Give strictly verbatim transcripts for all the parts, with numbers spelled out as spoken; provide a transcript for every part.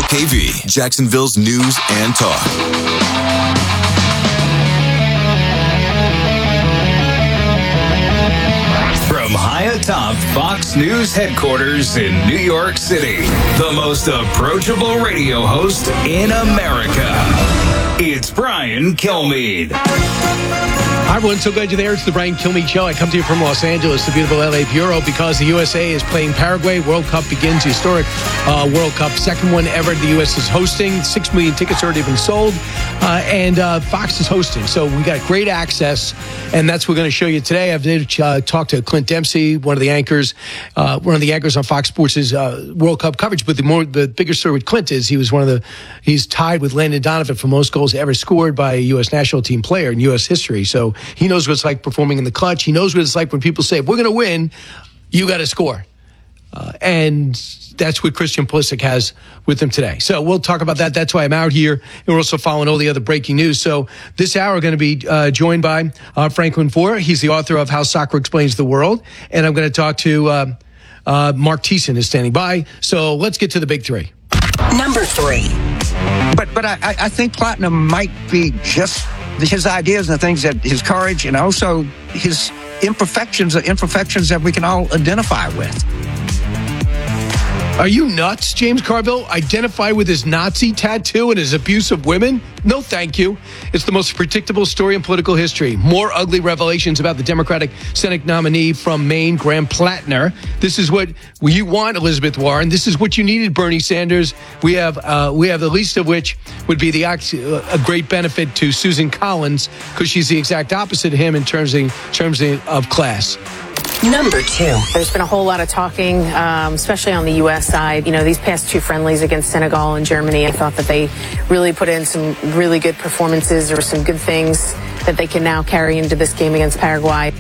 K V, Jacksonville's news and talk. From high atop Fox News headquarters in New York City, the most approachable radio host in America. It's Brian Kilmeade. Hi, everyone. So glad you're there. It's the Brian Kilmeade Show. I come to you from Los Angeles, the beautiful L A Bureau, because the U S A is playing Paraguay. World Cup begins. Historic uh, World Cup. Second one ever the U S is hosting. Six million tickets already been sold. Uh, and uh, Fox is hosting. So we got great access. And that's what we're going to show you today. I've uh, talked to Clint Dempsey, one of the anchors, uh, one of the anchors on Fox Sports' uh, World Cup coverage. But the more, the bigger story with Clint is he was one of the, he's tied with Landon Donovan for most goals ever scored by a U S national team player in U S history. So he knows what it's like performing in the clutch. He knows what it's like when people say, if we're going to win, you got to score. Uh, and that's what Christian Pulisic has with him today. So we'll talk about that. That's why I'm out here. And we're also following all the other breaking news. So this hour, we're going to be uh, joined by uh, Franklin Foer. He's the author of How Soccer Explains the World. And I'm going to talk to uh, uh, Mark Thiessen is standing by. So let's get to the big three. Number three. But but I, I think Platinum might be just his ideas and the things that his courage and also his imperfections are imperfections that we can all identify with. Are you nuts, James Carville? Identify with his Nazi tattoo and his abuse of women? No, thank you. It's the most predictable story in political history. More ugly revelations about the Democratic Senate nominee from Maine, Graham Plattner. This is what you want, Elizabeth Warren. This is what you needed, Bernie Sanders. We have uh, we have the least of which would be the uh, a great benefit to Susan Collins, because she's the exact opposite of him in terms of, in terms of class. Number two. There's been a whole lot of talking, um, especially on the U S side. You know, these past two friendlies against Senegal and Germany, I thought that they really put in some really good performances. There were some good things that they can now carry into this game against Paraguay.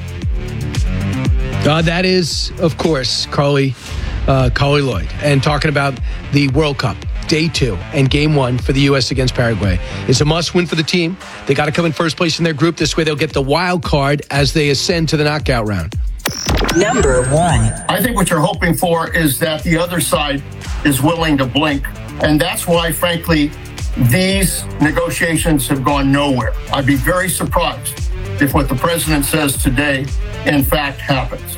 Uh, that is, of course, Carly, uh, Carly Lloyd. And talking about the World Cup, day two and game one for the U S against Paraguay. It's a must-win for the team. They got to come in first place in their group. This way they'll get the wild card as they ascend to the knockout round. Number one. I think what you're hoping for is that the other side is willing to blink. And that's why, frankly, these negotiations have gone nowhere. I'd be very surprised if what the president says today, in fact, happens.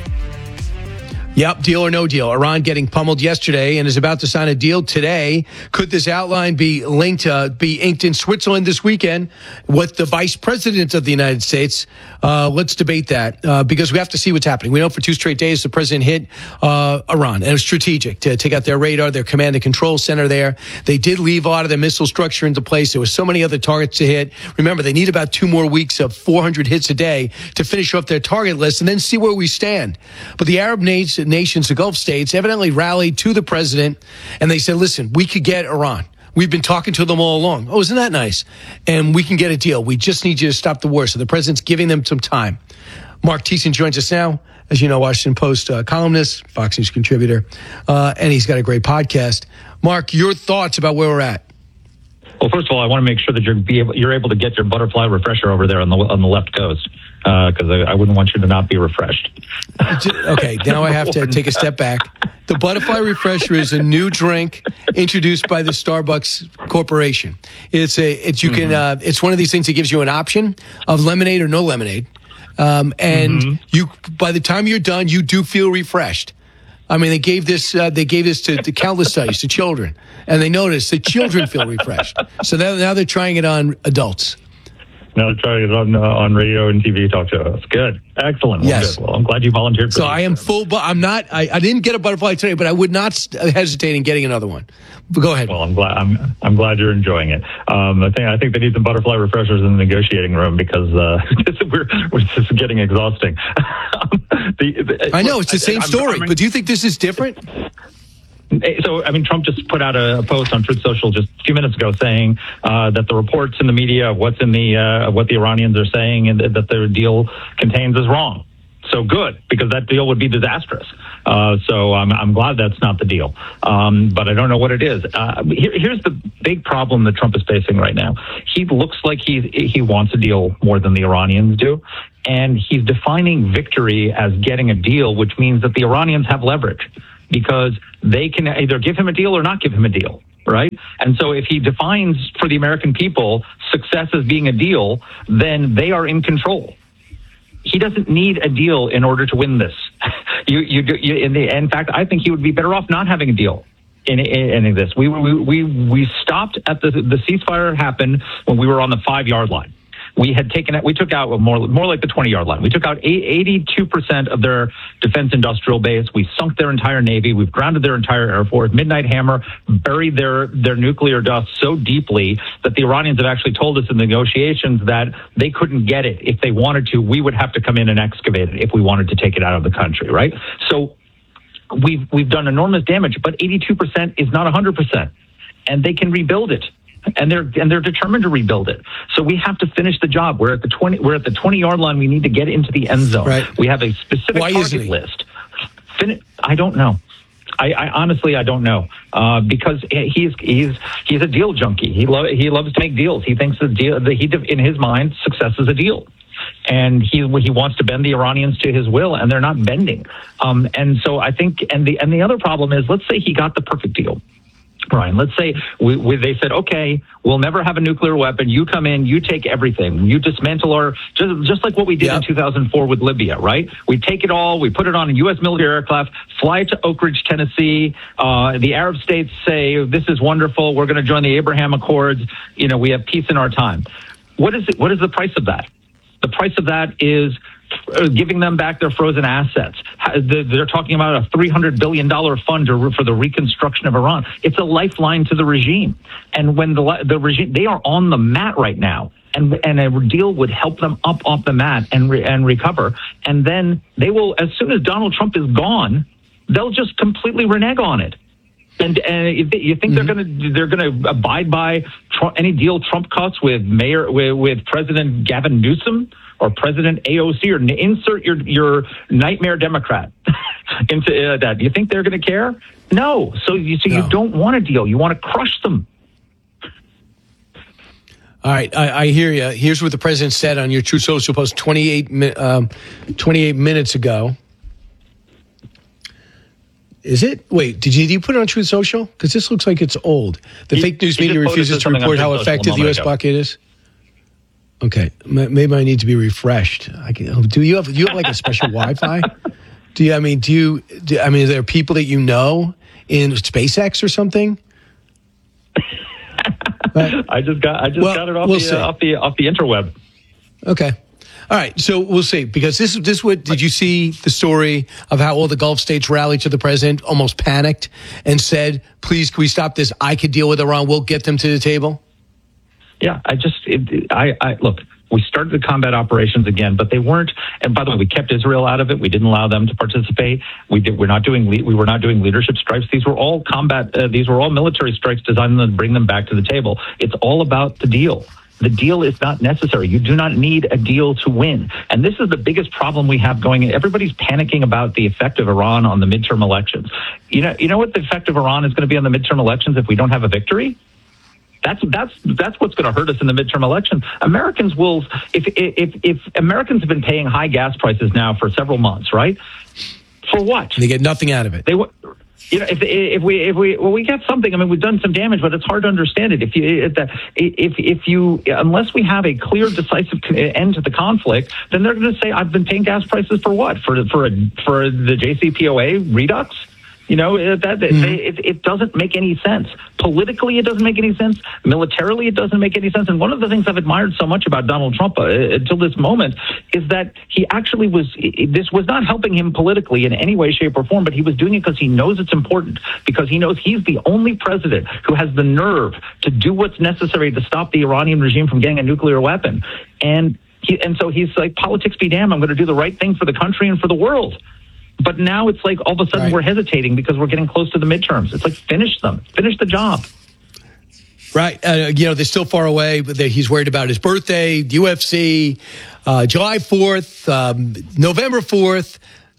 Yep, deal or no deal. Iran getting pummeled yesterday and is about to sign a deal today. Could this outline be linked, uh, be inked in Switzerland this weekend with the vice president of the United States? Uh, let's debate that uh, because we have to see what's happening. We know for two straight days the president hit uh, Iran, and it was strategic to take out their radar, their command and control center there. They did leave a lot of their missile structure into place. There were so many other targets to hit. Remember, they need about two more weeks of four hundred hits a day to finish off their target list and then see where we stand. But the Arab nations, nations, the Gulf states, evidently rallied to the president, and they said, listen, we could get Iran. We've been talking to them all along. Oh, isn't that nice? And we can get a deal. We just need you to stop the war. So the president's giving them some time. Mark Thiessen joins us now. As you know, Washington Post uh, columnist, Fox News contributor, uh, and he's got a great podcast. Mark, your thoughts about where we're at? Well, first of all, I want to make sure that you're be able, you're able to get your butterfly refresher over there on the on the left coast, because uh, I, I wouldn't want you to not be refreshed. Okay, now I have to take a step back. The butterfly refresher is a new drink introduced by the Starbucks Corporation. It's a it's you mm-hmm. can uh, it's one of these things that gives you an option of lemonade or no lemonade, um, and mm-hmm. you by the time you're done, you do feel refreshed. I mean, they gave this uh, they gave this to, to countless studies to children, and they noticed that children feel refreshed. So now, now they're trying it on adults. Now they're trying it on uh, on radio and T V talk shows. Good, excellent. Well, yes. Good. Well, I'm glad you volunteered. For so I am full. But I'm not. I, I didn't get a butterfly today, but I would not hesitate in getting another one. But go ahead. Well, I'm glad. I'm I'm glad you're enjoying it. Um, I think I think they need some butterfly refreshers in the negotiating room because uh, we're we're just getting exhausting. the, the, I know it's the same I'm, story, I'm, but do you think this is different? So, I mean, Trump just put out a, a post on Truth Social just a few minutes ago saying uh, that the reports in the media of what's in the uh, what the Iranians are saying and that their deal contains is wrong. So good, because that deal would be disastrous. Uh, so I'm, I'm glad that's not the deal. Um, but I don't know what it is. Uh, here, here's the big problem that Trump is facing right now. He looks like he he wants a deal more than the Iranians do. And he's defining victory as getting a deal, which means that the Iranians have leverage because they can either give him a deal or not give him a deal. right? And so if he defines for the American people success as being a deal, then they are in control. He doesn't need a deal in order to win this. you, you, you in, the, in fact, I think he would be better off not having a deal in, in any of this. We, we, we, we stopped at the, the ceasefire happened when we were on the five-yard line. We had taken it, we took out more, more like the twenty-yard line. We took out eighty-two percent of their defense industrial base. We sunk their entire Navy. We've grounded their entire Air Force. Midnight Hammer buried their, their nuclear dust so deeply that the Iranians have actually told us in the negotiations that they couldn't get it. If they wanted to, we would have to come in and excavate it if we wanted to take it out of the country, right? So we've, we've done enormous damage, but eighty-two percent is not one hundred percent. And they can rebuild it. And they're and they're determined to rebuild it. So we have to finish the job. We're at the twenty. We're at the twenty yard line. We need to get into the end zone. Right. We have a specific Why target list. Fin- I don't know. I, I honestly I don't know uh, because he's he's he's a deal junkie. He lo- he loves to make deals. He thinks the deal that he in his mind success is a deal. And he he wants to bend the Iranians to his will, and they're not bending. Um, and so I think, and the and the other problem is, let's say he got the perfect deal. Brian, let's say we, we, they said, okay, we'll never have a nuclear weapon. You come in, you take everything. You dismantle our, just, just like what we did yep. in two thousand four with Libya, right? We take it all, we put it on a U S military aircraft, fly it to Oak Ridge, Tennessee. Uh, the Arab states say, this is wonderful. We're going to join the Abraham Accords. You know, we have peace in our time. What is it? What is the price of that? The price of that is giving them back their frozen assets. They're talking about a three hundred billion dollars fund for the reconstruction of Iran. It's a lifeline to the regime. And when the the regime, they are on the mat right now. And and a deal would help them up off the mat and re, and recover. And then they will, as soon as Donald Trump is gone, they'll just completely renege on it. And and you think mm-hmm. they're going to they're going to abide by Trump, any deal Trump cuts with Mayor with, with President Gavin Newsom or President A O C, or insert your your nightmare Democrat into uh, that? Do you think they're going to care? No. So you so no. you don't want a deal. You want to crush them. All right, I, I hear you. Here's what the president said on your Truth Social post twenty-eight, um, twenty-eight minutes ago. Is it? Wait, did you, did you put it on Truth Social? Because this looks like it's old. The he, fake news media refuses to report how effective the U S blockade is. Okay, maybe I need to be refreshed. I can, do you have do you have like a special Wi-Fi? Do you? I mean, do you? Do, I mean, are there people that you know in SpaceX or something? But, I just got I just well, got it off we'll the uh, off the off the interweb. Okay. All right, so we'll see, because this this would did you see the story of how all the Gulf states rallied to the president, almost panicked, and said, "Please, can we stop this? I could deal with Iran. We'll get them to the table." Yeah, I just it, I I look. We started the combat operations again, but they weren't. And by the way, we kept Israel out of it. We didn't allow them to participate. We did. We're not doing. We were not doing leadership strikes. These were all combat. Uh, these were all military strikes designed to bring them back to the table. It's all about the deal. The deal is not necessary. You do not need a deal to win. And this is the biggest problem we have going in. Everybody's panicking about the effect of Iran on the midterm elections. You know, you know what the effect of Iran is going to be on the midterm elections if we don't have a victory? That's that's that's what's going to hurt us in the midterm elections. Americans will, if if if Americans have been paying high gas prices now for several months, right? For what? They get nothing out of it. They You know, if if we if we well we get something. I mean, we've done some damage, but it's hard to understand it. If you if if if you unless we have a clear, decisive end to the conflict, then they're going to say, "I've been paying gas prices for what? For for a, for the J C P O A redux." You know, that, that mm-hmm. they, it, it doesn't make any sense. Politically, it doesn't make any sense. Militarily, it doesn't make any sense. And one of the things I've admired so much about Donald Trump uh, until this moment is that he actually was, this was not helping him politically in any way, shape, or form, but he was doing it because he knows it's important, because he knows he's the only president who has the nerve to do what's necessary to stop the Iranian regime from getting a nuclear weapon. And he, and so he's like, politics be damned, I'm going to do the right thing for the country and for the world. But now it's like all of a sudden right. we're hesitating because we're getting close to the midterms. It's like, finish them. Finish the job. Right. Uh, you know, they're still far away, but he's worried about his birthday, U F C, uh, July fourth, um, November fourth,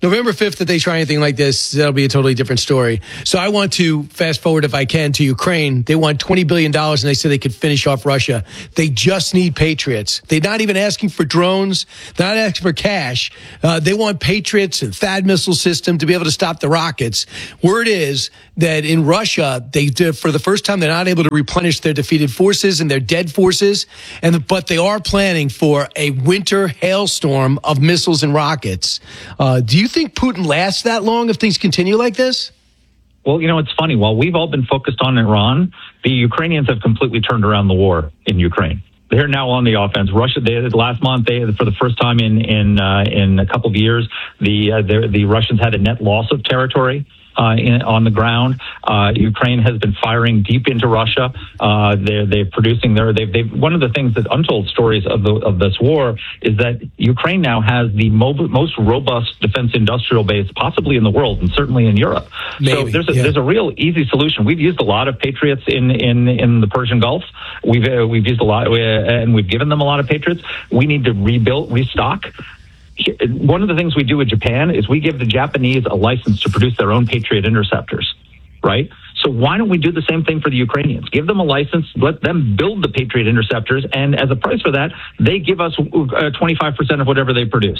November fifth, if they try anything like this, that'll be a totally different story. So I want to fast forward, if I can, to Ukraine. They want twenty billion dollars, and they said they could finish off Russia. They just need Patriots. They're not even asking for drones. They're not asking for cash. Uh, they want Patriots and THAAD missile system to be able to stop the rockets. Word is that in Russia, they did, for the first time, they're not able to replenish their defeated forces and their dead forces, and but they are planning for a winter hailstorm of missiles and rockets. Uh, do you think Putin lasts that long if things continue like this? Well, you know, it's funny. While we've all been focused on Iran, the Ukrainians have completely turned around the war in Ukraine. They're now on the offense. Russia, they, last month, they, for the first time in in uh, in a couple of years, the uh, the Russians had a net loss of territory Uh, in, on the ground. Uh, Ukraine has been firing deep into Russia. Uh, they're, they're producing their, they've, they've, one of the things that untold stories of the, of this war is that Ukraine now has the mo- most robust defense industrial base possibly in the world, and certainly in Europe. Maybe, so there's a, yeah. there's a real easy solution. We've used a lot of Patriots in, in, in the Persian Gulf. We've, uh, we've used a lot, uh, and we've given them a lot of Patriots. We need to rebuild, restock. One of the things we do with Japan is we give the Japanese a license to produce their own Patriot interceptors, right? So why don't we do the same thing for the Ukrainians? Give them a license, let them build the Patriot interceptors, and as a price for that, they give us uh, twenty-five percent of whatever they produce.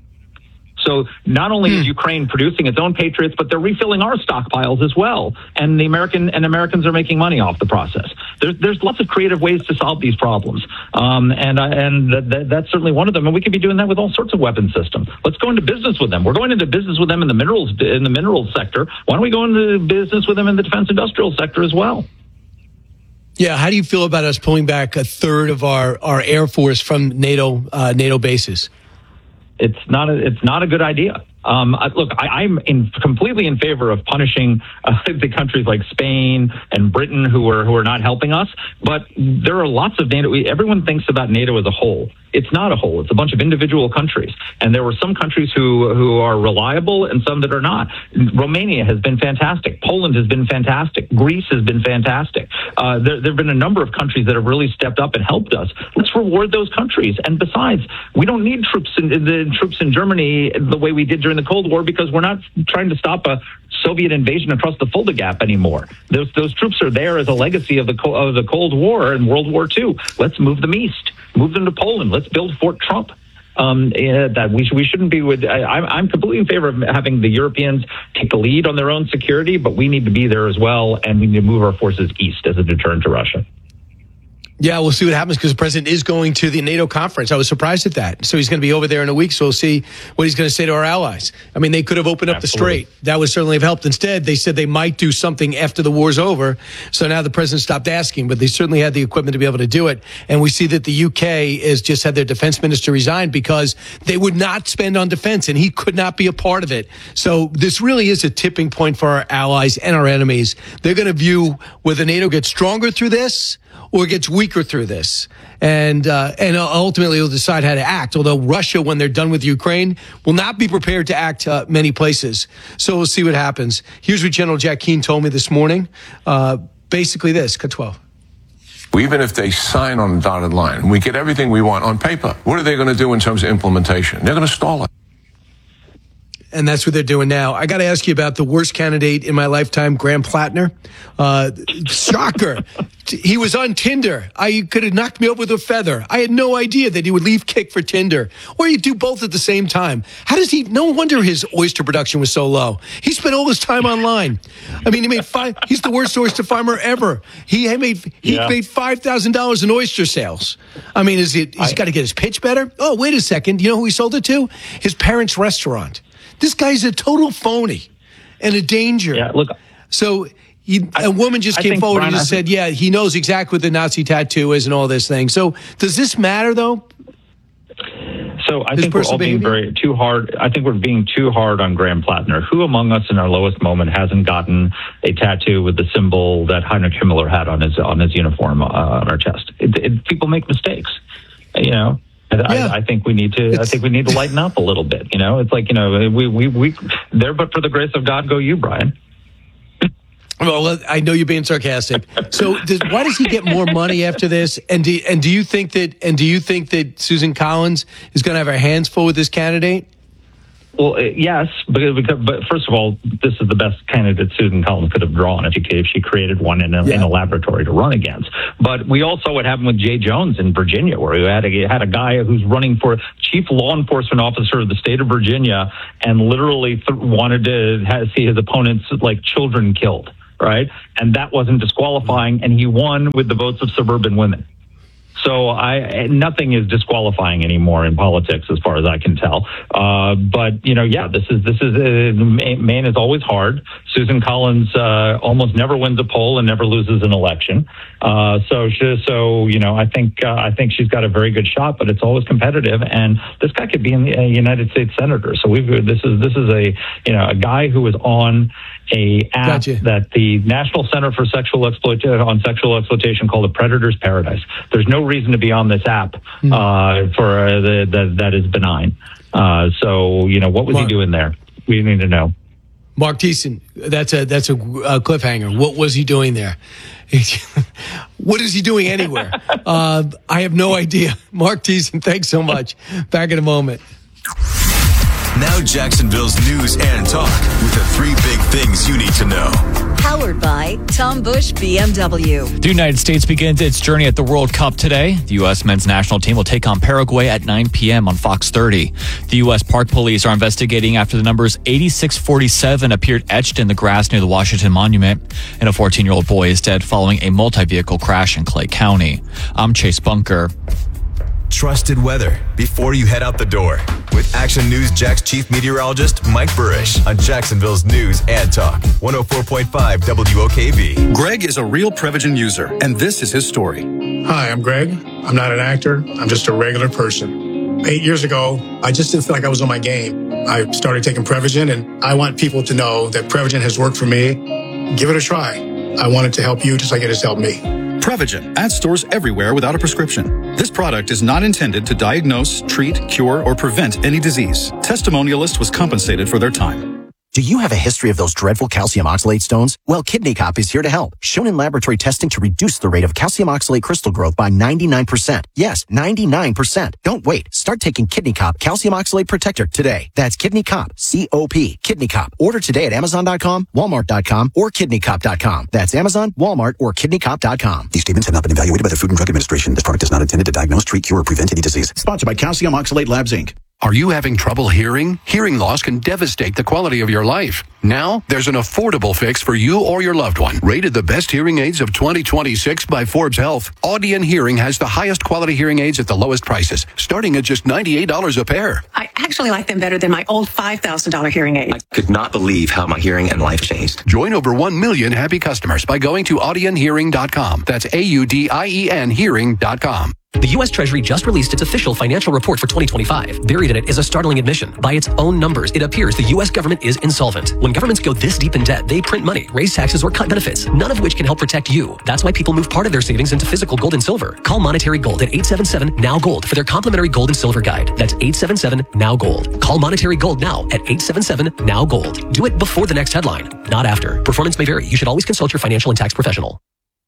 So not only is Ukraine producing its own Patriots, but they're refilling our stockpiles as well. And the American and Americans are making money off the process. There's there's lots of creative ways to solve these problems, um, and uh, and th- th- that's certainly one of them. And we could be doing that with all sorts of weapon systems. Let's go into business with them. We're going into business with them in the minerals in the minerals sector. Why don't we go into business with them in the defense industrial sector as well? Yeah, how do you feel about us pulling back a third of our, our Air Force from NATO uh, NATO bases? It's not a, it's not a good idea. Um, look, I, I'm in completely in favor of punishing uh, the countries like Spain and Britain who are who are not helping us. But there are lots of NATO. Everyone thinks about NATO as a whole. It's not a whole. It's a bunch of individual countries. And there were some countries who who are reliable and some that are not. Romania has been fantastic. Poland has been fantastic. Greece has been fantastic. Uh, there, there have been a number of countries that have really stepped up and helped us. Let's reward those countries. And besides, we don't need troops in the troops in Germany the way we did during the Cold War, because we're not trying to stop a Soviet invasion across the Fulda Gap anymore. Those those troops are there as a legacy of the of the Cold War and World War Two. Let's move them east. Move them to Poland. Let's build Fort Trump. Um, uh, that we, sh- we shouldn't be with. I, I'm, I'm completely in favor of having the Europeans take the lead on their own security, but we need to be there as well, and we need to move our forces east as a deterrent to Russia. Yeah, we'll see what happens because the president is going to the NATO conference. I was surprised at that. So he's going to be over there in a week. So we'll see what he's going to say to our allies. I mean, they could have opened up Absolutely. the strait. That would certainly have helped. Instead, they said they might do something after the war's over. So now the president stopped asking, but they certainly had the equipment to be able to do it. And we see that the U K has just had their defense minister resign because they would not spend on defense, and he could not be a part of it. So this really is a tipping point for our allies and our enemies. They're going to view whether NATO gets stronger through this or gets weaker through this. And uh, and ultimately will decide how to act, although Russia, when they're done with Ukraine, will not be prepared to act uh, many places. So we'll see what happens. Here's what General Jack Keane told me this morning. Uh, basically this, cut twelve. Even if they sign on the dotted line and we get everything we want on paper, what are they going to do in terms of implementation? They're going to stall it. And that's what they're doing now. I got to ask you about the worst candidate in my lifetime, Graham Plattner. Uh, shocker. He was on Tinder. I could have knocked me over with a feather. I had no idea that he would leave Kick for Tinder. Or he'd do both at the same time. How does he? No wonder his oyster production was so low. He spent all his time online. I mean, he made five. He's the worst oyster farmer ever. He made he yeah. made five thousand dollars in oyster sales. I mean, is it? He's got to get his pitch better. Oh, wait a second. You know who he sold it to? His parents' restaurant. This guy's a total phony and a danger. Yeah, look. So he, a woman just I came think, forward Brian, and just said, yeah, he knows exactly what the Nazi tattoo is and all this thing. So does this matter, though? So I His think we're all being behavior? very too hard. I think we're being too hard on Graham Plattner. Who among us in our lowest moment hasn't gotten a tattoo with the symbol that Heinrich Himmler had on his on his uniform uh, on our chest? It, it, people make mistakes, you know. Yeah. I, I think we need to. It's, I think we need to lighten up a little bit. You know, it's like you know, we we we there, but for the grace of God, go you, Brian. Well, I know you're being sarcastic. So, does, why does he get more money after this? And do and do you think that and do you think that Susan Collins is going to have her hands full with this candidate? Well, yes, because, because, but first of all, this is the best candidate Susan Collins could have drawn if she, if she created one in a, yeah. in a laboratory to run against. But we also what happened with Jay Jones in Virginia, where we had a, had a guy who's running for chief law enforcement officer of the state of Virginia and literally th- wanted to have, see his opponents like children killed, right? And that wasn't disqualifying, and he won with the votes of suburban women. So I, nothing is disqualifying anymore in politics, as far as I can tell. Uh, but you know, yeah, this is this is uh, Maine is always hard. Susan Collins uh, almost never wins a poll and never loses an election. Uh, so she, so you know, I think uh, I think she's got a very good shot, but it's always competitive. And this guy could be in the uh, United States senator. So we've this is this is a you know a guy who is on a app gotcha. that the National Center for Sexual Exploitation on Sexual Exploitation called the Predator's Paradise. There's no reason to be on this app mm. uh, for uh, the, the, that is benign. Uh, so you know what was Mark, he doing there? We need to know. Mark Thiessen, that's a that's a, a cliffhanger. What was he doing there? What is he doing anywhere? uh, I have no idea. Mark Thiessen, thanks so much. Back in a moment. Now Jacksonville's news and talk with the three big things you need to know. Powered by Tom Busch B M W. The United States begins its journey at the World Cup today. The U S men's national team will take on Paraguay at nine p.m. on Fox thirty. The U S Park Police are investigating after the numbers eighty-six forty-seven appeared etched in the grass near the Washington Monument. And a fourteen-year-old boy is dead following a multi-vehicle crash in Clay County. I'm Chase Bunker. Trusted weather before you head out the door with Action News Jack's chief meteorologist Mike Burrish on Jacksonville's News and Talk one oh four point five W O K V. Greg is a real Prevagen user, and this is his story. Hi, I'm Greg. I'm not an actor. I'm just a regular person. Eight years ago, I just didn't feel like I was on my game. I started taking Prevagen, and I want people to know that Prevagen has worked for me. Give it a try. I want it to help you just like it has helped me. Prevagen at stores everywhere without a prescription. This product is not intended to diagnose, treat, cure, or prevent any disease. Testimonialist was compensated for their time. Do you have a history of those dreadful calcium oxalate stones? Well, Kidney Cop is here to help. Shown in laboratory testing to reduce the rate of calcium oxalate crystal growth by ninety-nine percent. Yes, ninety-nine percent. Don't wait. Start taking Kidney Cop Calcium Oxalate Protector today. That's Kidney Cop, C O P, Kidney Cop. Order today at Amazon dot com, Walmart dot com, or Kidney Cop dot com. That's Amazon, Walmart, or Kidney Cop dot com. These statements have not been evaluated by the Food and Drug Administration. This product is not intended to diagnose, treat, cure, or prevent any disease. Sponsored by Calcium Oxalate Labs, Incorporated. Are you having trouble hearing? Hearing loss can devastate the quality of your life. Now, there's an affordable fix for you or your loved one. Rated the best hearing aids of twenty twenty-six by Forbes Health, Audion Hearing has the highest quality hearing aids at the lowest prices, starting at just ninety-eight dollars a pair. I actually like them better than my old five thousand dollars hearing aid. I could not believe how my hearing and life changed. Join over one million happy customers by going to audion hearing dot com. That's A U D I E N hearing dot com. The U S Treasury just released its official financial report for twenty twenty-five. Buried in it is a startling admission. By its own numbers, it appears the U S government is insolvent. When governments go this deep in debt, they print money, raise taxes, or cut benefits, none of which can help protect you. That's why people move part of their savings into physical gold and silver. Call Monetary Gold at eight seven seven, N O W, GOLD for their complimentary gold and silver guide. That's eight seven seven, N O W, GOLD. Call Monetary Gold now at eight seven seven, N O W, GOLD. Do it before the next headline, not after. Performance may vary. You should always consult your financial and tax professional.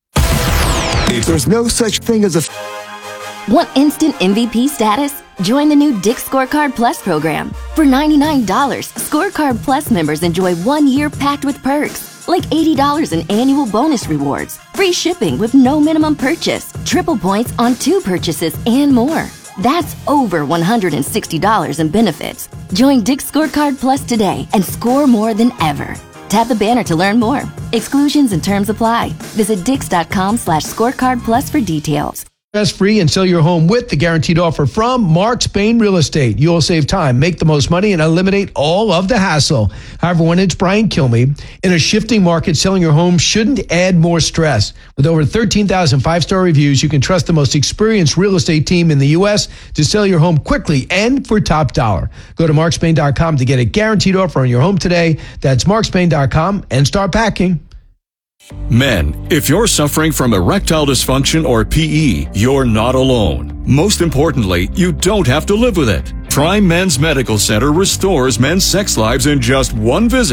There's no such thing as a... Want instant M V P status? Join the new Dick's Scorecard Plus program. For ninety-nine dollars, Scorecard Plus members enjoy one year packed with perks, like eighty dollars in annual bonus rewards, free shipping with no minimum purchase, triple points on two purchases, and more. That's over one hundred sixty dollars in benefits. Join Dick's Scorecard Plus today and score more than ever. Tap the banner to learn more. Exclusions and terms apply. Visit dix.com slash scorecard plus for details. Stress free and sell your home with the guaranteed offer from Mark Spain Real Estate. You'll save time, make the most money, and eliminate all of the hassle. Hi, everyone. It's Brian Kilmeade. In a shifting market, selling your home shouldn't add more stress. With over thirteen thousand five-star reviews, you can trust the most experienced real estate team in the U S to sell your home quickly and for top dollar. Go to mark spain dot com to get a guaranteed offer on your home today. That's mark spain dot com and start packing. Men, if you're suffering from erectile dysfunction or P E, you're not alone. Most importantly, you don't have to live with it. Prime Men's Medical Center restores men's sex lives in just one visit.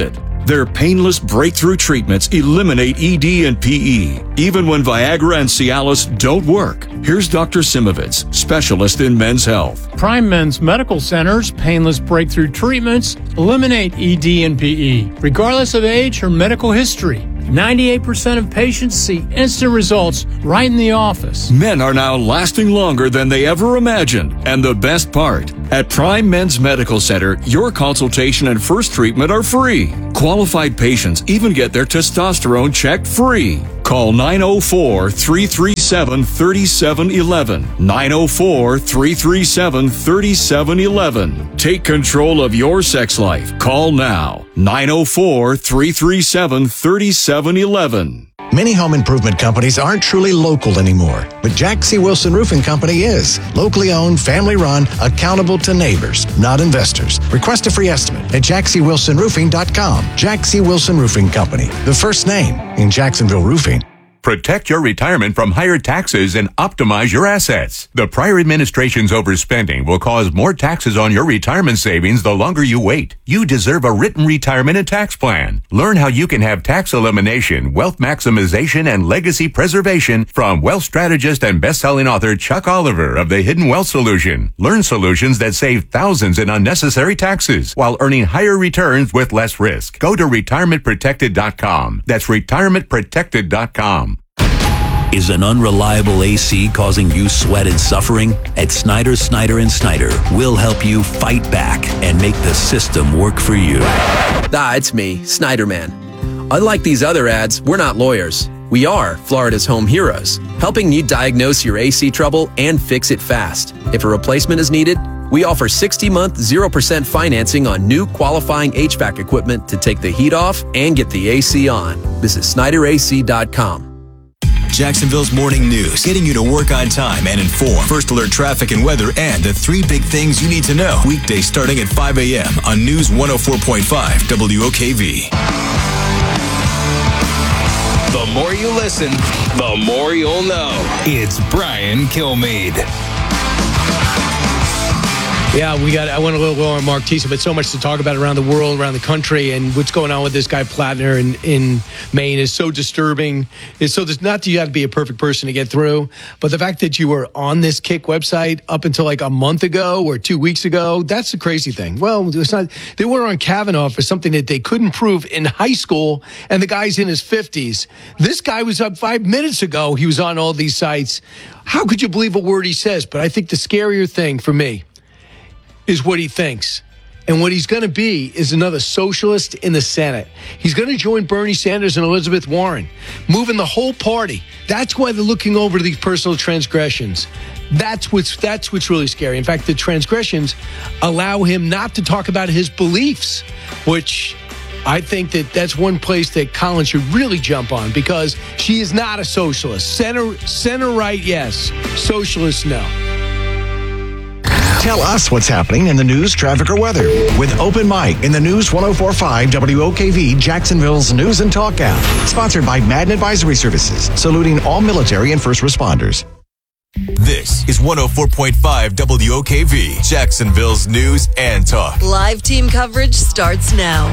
Their painless breakthrough treatments eliminate E D and P E, even when Viagra and Cialis don't work. Here's Doctor Simovitz, specialist in men's health. Prime Men's Medical Center's painless breakthrough treatments eliminate E D and P E, regardless of age or medical history. ninety-eight percent of patients see instant results right in the office. Men are now lasting longer than they ever imagined. And the best part, at Prime Men's Medical Center, your consultation and first treatment are free. Qualified patients even get their testosterone checked free. Call nine oh four, three three seven, three seven one one. nine oh four, three three seven, three seven one one. Take control of your sex life. Call now. nine oh four, three three seven, three seven one one. Many home improvement companies aren't truly local anymore, but Jack C. Wilson Roofing Company is. Locally owned, family run, accountable to neighbors, not investors. Request a free estimate at jack c wilson roofing dot com. Jack C. Wilson Roofing Company, the first name in Jacksonville roofing. Protect your retirement from higher taxes and optimize your assets. The prior administration's overspending will cause more taxes on your retirement savings the longer you wait. You deserve a written retirement and tax plan. Learn how you can have tax elimination, wealth maximization, and legacy preservation from wealth strategist and best-selling author Chuck Oliver of The Hidden Wealth Solution. Learn solutions that save thousands in unnecessary taxes while earning higher returns with less risk. Go to retirement protected dot com. That's retirement protected dot com. Is an unreliable A C causing you sweat and suffering? At Snyder, Snyder and Snyder, we'll help you fight back and make the system work for you. Ah, it's me, Snyder Man. Unlike these other ads, we're not lawyers. We are Florida's home heroes, helping you diagnose your A C trouble and fix it fast. If a replacement is needed, we offer sixty-month, zero percent financing on new qualifying H V A C equipment to take the heat off and get the A C on. Visit Snyder A C dot com. Jacksonville's morning news, getting you to work on time and informed. First alert traffic and weather and the three big things you need to know. Weekdays starting at five a.m. on News one oh four point five W O K V. The more you listen, the more you'll know. It's Brian Kilmeade. Yeah, we got. I went a little low on Mark Thiessen, but so much to talk about around the world, around the country, and what's going on with this guy Plattner in, in Maine is so disturbing. It's so there's not that you have to be a perfect person to get through, but the fact that you were on this Kick website up until like a month ago or two weeks ago, that's the crazy thing. Well, it's not. They were on Kavanaugh for something that they couldn't prove in high school, and the guy's in his fifties. This guy was up five minutes ago. He was on all these sites. How could you believe a word he says? But I think the scarier thing for me is what he thinks. And what he's going to be is another socialist in the Senate. He's going to join Bernie Sanders and Elizabeth Warren, moving the whole party. That's why they're looking over these personal transgressions. That's what's that's what's really scary. In fact, the transgressions allow him not to talk about his beliefs, which I think that that's one place that Colin should really jump on, because she is not a socialist. Center, center right, yes. Socialist, no. Tell us what's happening in the news, traffic, or weather with Open Mic in the News one oh four point five W O K V, Jacksonville's News and Talk app. Sponsored by Madden Advisory Services, saluting all military and first responders. This is one oh four point five W O K V, Jacksonville's News and Talk. Live team coverage starts now.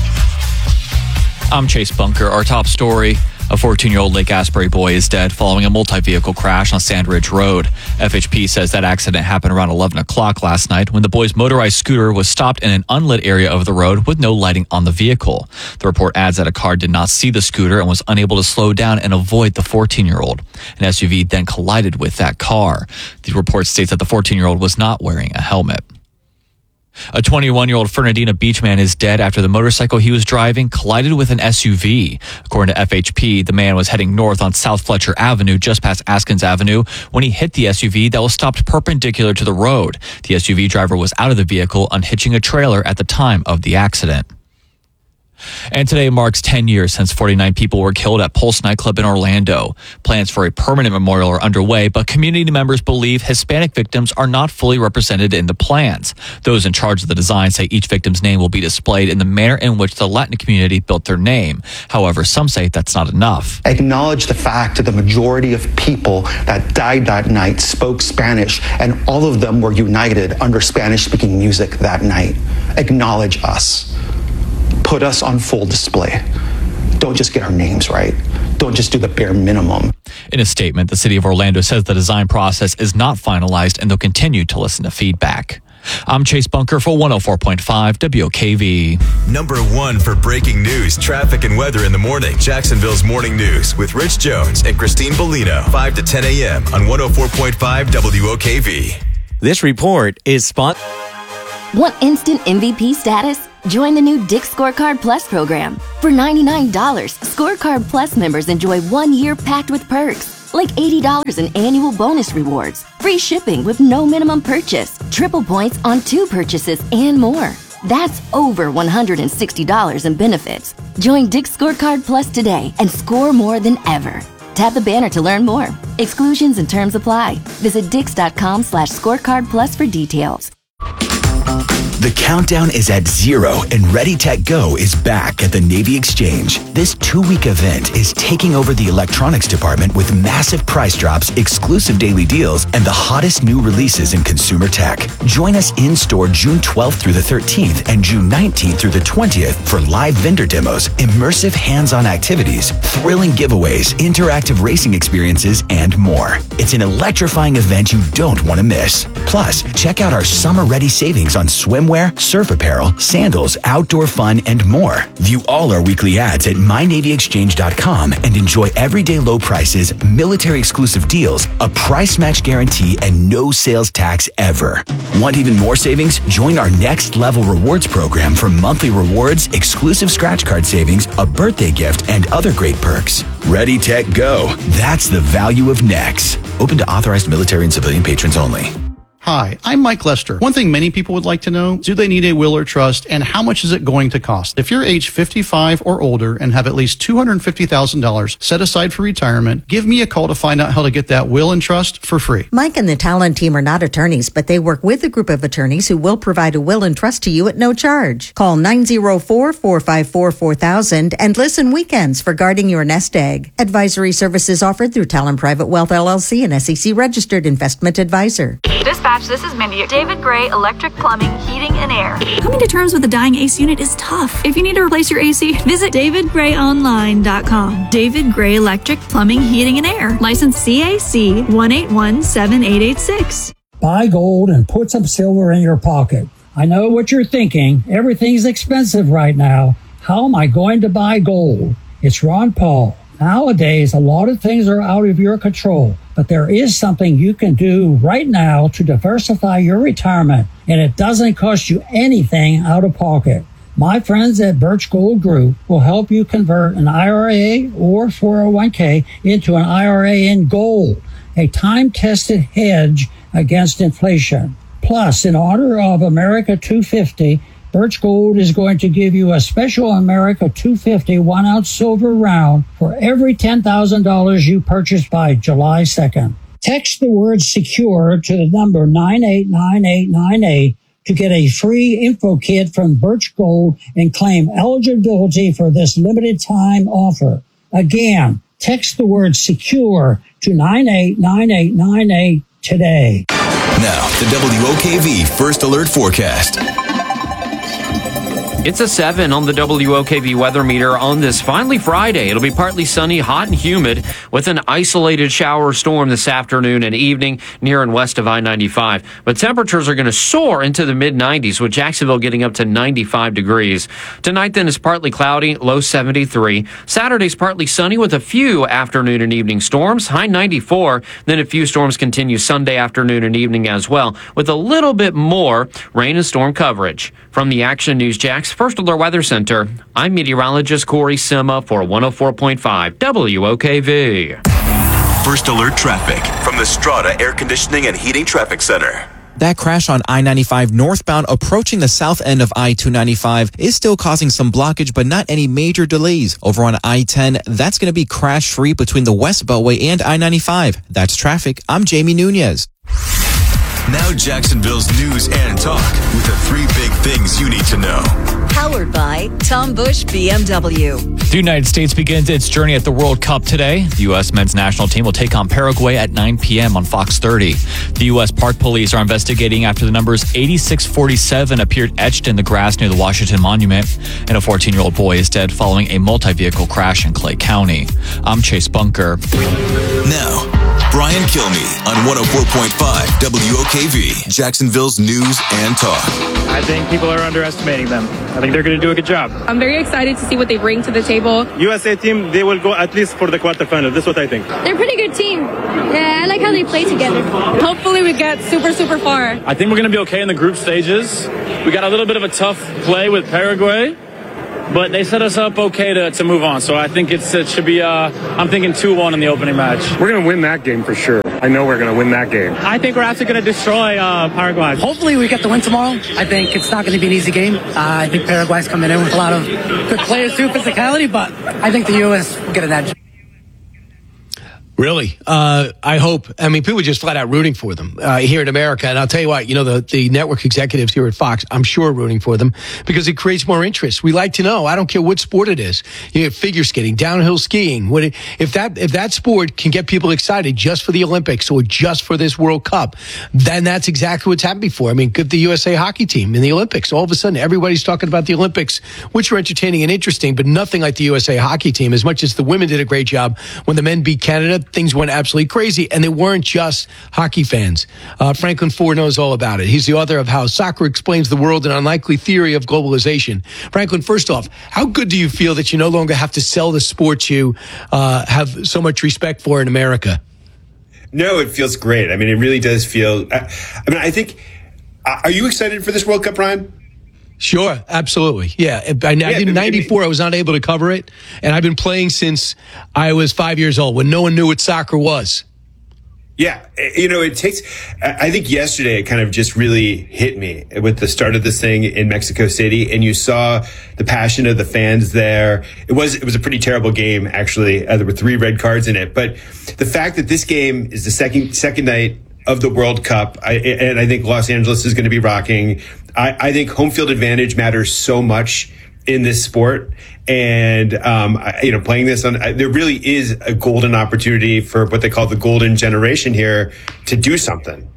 I'm Chase Bunker. Our top story: a fourteen-year-old Lake Asbury boy is dead following a multi-vehicle crash on Sandridge Road. F H P says that accident happened around eleven o'clock last night when the boy's motorized scooter was stopped in an unlit area of the road with no lighting on the vehicle. The report adds that a car did not see the scooter and was unable to slow down and avoid the fourteen-year-old. An S U V then collided with that car. The report states that the fourteen-year-old was not wearing a helmet. A twenty-one-year-old Fernandina Beach man is dead after the motorcycle he was driving collided with an S U V. According to F H P, the man was heading north on South Fletcher Avenue, just past Askins Avenue, when he hit the S U V that was stopped perpendicular to the road. The S U V driver was out of the vehicle, unhitching a trailer at the time of the accident. And today marks ten years since forty-nine people were killed at Pulse nightclub in Orlando. Plans for a permanent memorial are underway, but community members believe Hispanic victims are not fully represented in the plans. Those in charge of the design say each victim's name will be displayed in the manner in which the Latin community built their name. However, some say that's not enough. Acknowledge the fact that the majority of people that died that night spoke Spanish, and all of them were united under Spanish-speaking music that night. Acknowledge us. Put us on full display. Don't just get our names right. Don't just do the bare minimum. In a statement, the city of Orlando says the design process is not finalized and they'll continue to listen to feedback. I'm Chase Bunker for one oh four point five W O K V. Number one for breaking news, traffic, and weather in the morning. Jacksonville's Morning News with Rich Jones and Christine Bellino. five to ten a.m. on one oh four point five W O K V. This report is sponsored. Want instant M V P status? Join the new Dick's Scorecard Plus program. For ninety-nine dollars, Scorecard Plus members enjoy one year packed with perks, like eighty dollars in annual bonus rewards, free shipping with no minimum purchase, triple points on two purchases, and more. That's over one hundred sixty dollars in benefits. Join Dick's Scorecard Plus today and score more than ever. Tap the banner to learn more. Exclusions and terms apply. Visit dix.com slash scorecard plus for details. The countdown is at zero and Ready Tech Go is back at the Navy Exchange. This two-week event is taking over the electronics department with massive price drops, exclusive daily deals, and the hottest new releases in consumer tech. Join us in-store June twelfth through the thirteenth and June nineteenth through the twentieth for live vendor demos, immersive hands-on activities, thrilling giveaways, interactive racing experiences, and more. It's an electrifying event you don't want to miss. Plus, check out our summer-ready savings on swimwear, surf apparel, sandals, outdoor fun, and more. View all our weekly ads at my navy exchange dot com and enjoy everyday low prices, military exclusive deals, a price match guarantee, and no sales tax ever. Want even more savings? Join our Next Level Rewards program for monthly rewards, exclusive scratch card savings, a birthday gift, and other great perks. Ready, Tech, Go. That's the value of Next. Open to authorized military and civilian patrons only. Hi, I'm Mike Lester. One thing many people would like to know, do they need a will or trust, and how much is it going to cost? If you're age fifty-five or older and have at least two hundred fifty thousand dollars set aside for retirement, give me a call to find out how to get that will and trust for free. Mike and the Talon team are not attorneys, but they work with a group of attorneys who will provide a will and trust to you at no charge. Call nine oh four, four five four, four thousand and listen weekends for guarding your nest egg. Advisory services offered through Talon Private Wealth L L C, an S E C registered investment advisor. Dispatch, this is Mindy. David Gray Electric Plumbing, Heating and Air. Coming to terms with a dying A C unit is tough. If you need to replace your A C, visit david gray online dot com. David Gray Electric Plumbing, Heating and Air. License C A C one eight one seven eight eight six. Buy gold and put some silver in your pocket. I know what you're thinking. Everything's expensive right now. How am I going to buy gold? It's Ron Paul. Nowadays, a lot of things are out of your control, but there is something you can do right now to diversify your retirement, and it doesn't cost you anything out of pocket. My friends at Birch Gold Group will help you convert an I R A or four oh one k into an I R A in gold, a time-tested hedge against inflation. Plus, in honor of America two fifty, Birch Gold is going to give you a special America two fifty one-ounce silver round for every ten thousand dollars you purchase by July second. Text the word SECURE to the number nine eight nine eight nine eight to get a free info kit from Birch Gold and claim eligibility for this limited time offer. Again, text the word SECURE to nine eight nine eight nine eight today. Now, the W O K V First Alert Forecast. It's a seven on the W O K V weather meter on this finally Friday. It'll be partly sunny, hot and humid with an isolated shower storm this afternoon and evening near and west of I ninety-five. But temperatures are going to soar into the mid nineties with Jacksonville getting up to ninety-five degrees. Tonight then is partly cloudy, low seventy-three. Saturday's partly sunny with a few afternoon and evening storms, high ninety-four. Then a few storms continue Sunday afternoon and evening as well with a little bit more rain and storm coverage. From the Action News Jax First Alert Weather Center, I'm meteorologist Corey Sima for one oh four point five W O K V. First Alert Traffic from the Strata Air Conditioning and Heating Traffic Center. That crash on I ninety-five northbound approaching the south end of I two ninety-five is still causing some blockage, but not any major delays. Over on I ten, that's going to be crash-free between the West Beltway and I ninety-five. That's traffic. I'm Jamie Nunez. Now Jacksonville's news and talk with the three big things you need to know. Powered by Tom Bush B M W. The United States begins its journey at the World Cup today. The U S men's national team will take on Paraguay at nine p.m. on Fox thirty. The U S Park Police are investigating after the numbers eighty-six forty-seven appeared etched in the grass near the Washington Monument, and a fourteen-year-old boy is dead following a multi-vehicle crash in Clay County. I'm Chase Bunker. Now, Brian Kilmeade on one oh four point five W O K V, Jacksonville's news and talk. I think people are underestimating them. I think they're going to do a good job. I'm very excited to see what they bring to the table. U S A team, they will go at least for the quarterfinal. This is what I think. They're a pretty good team. Yeah, I like how they play together. Hopefully we get super, super far. I think we're going to be okay in the group stages. We got a little bit of a tough play with Paraguay, but they set us up okay to, to move on. So I think it's, it should be, uh, I'm thinking two one in the opening match. We're going to win that game for sure. I know we're going to win that game. I think we're actually going to destroy uh, Paraguay. Hopefully we get the win tomorrow. I think it's not going to be an easy game. Uh, I think Paraguay's coming in with a lot of good players too, physicality, but I think the U S will get an edge. Really? Uh, I hope. I mean, people are just flat out rooting for them uh, here in America. And I'll tell you what, you know, the, the network executives here at Fox, I'm sure rooting for them because it creates more interest. We like to know. I don't care what sport it is. You know, figure skating, downhill skiing. What it, if that if that sport can get people excited just for the Olympics or just for this World Cup, then that's exactly what's happened before. I mean, get the U S A hockey team in the Olympics. All of a sudden, everybody's talking about the Olympics, which are entertaining and interesting, but nothing like the U S A hockey team. As much as the women did a great job when the men beat Canada, things went absolutely crazy, and they weren't just hockey fans. Uh, Franklin Ford knows all about it. He's the author of How Soccer Explains the World, An Unlikely Theory of Globalization. Franklin, first off, how good do you feel that you no longer have to sell the sport you uh, have so much respect for in America? No, it feels great. I mean, it really does feel, I, I mean, I think, are you excited for this World Cup, Ryan? Sure, absolutely. Yeah. I, I Yeah, did ninety-four. I was not able to cover it. And I've been playing since I was five years old when no one knew what soccer was. Yeah, you know, it takes, I think yesterday it kind of just really hit me with the start of this thing in Mexico City, and you saw the passion of the fans there. It was, it was a pretty terrible game, actually. Uh, there were three red cards in it, but the fact that this game is the second, second night of the World Cup, I, and I think Los Angeles is going to be rocking. I, I think home field advantage matters so much in this sport. And, um, I, you know, playing this on, I, there really is a golden opportunity for what they call the golden generation here to do something.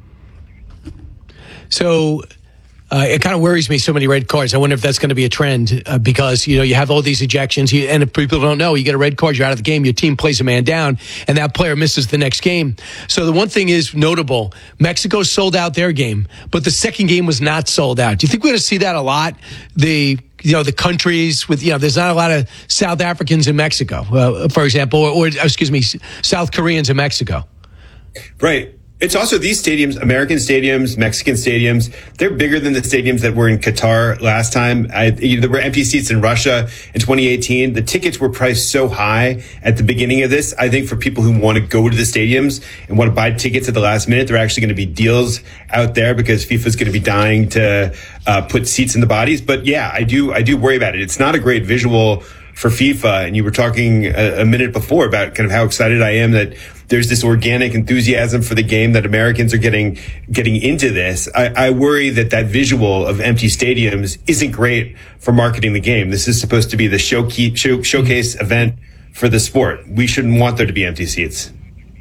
So, Uh, it kind of worries me, so many red cards. I wonder if that's going to be a trend uh, because, you know, you have all these ejections. You, and if people don't know, you get a red card, you're out of the game. Your team plays a man down, and that player misses the next game. So the one thing is notable. Mexico sold out their game, but the second game was not sold out. Do you think we're going to see that a lot? The you know, the countries with, you know, there's not a lot of South Africans in Mexico, uh, for example, or, or, excuse me, South Koreans in Mexico. Right. It's also these stadiums, American stadiums, Mexican stadiums, they're bigger than the stadiums that were in Qatar last time. I, you know, there were empty seats in Russia in twenty eighteen. The tickets were priced so high at the beginning of this. I think for people who want to go to the stadiums and want to buy tickets at the last minute, there are actually going to be deals out there because FIFA's going to be dying to uh, put seats in the bodies. But yeah, I do, I do worry about it. It's not a great visual for FIFA. And you were talking a, a minute before about kind of how excited I am that there's this organic enthusiasm for the game, that Americans are getting getting into this. I, I worry that that visual of empty stadiums isn't great for marketing the game. This is supposed to be the show key, show, showcase event for the sport. We shouldn't want there to be empty seats.